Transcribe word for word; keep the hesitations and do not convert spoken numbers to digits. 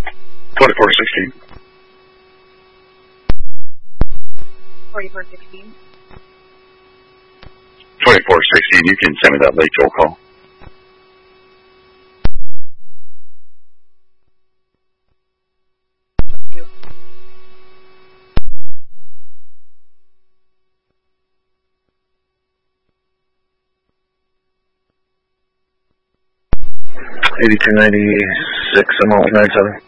twenty-four sixteen. forty-four sixteen. twenty-four sixteen, you can send me that late Joel call. eighty-two ninety-six, I'm on nine seven.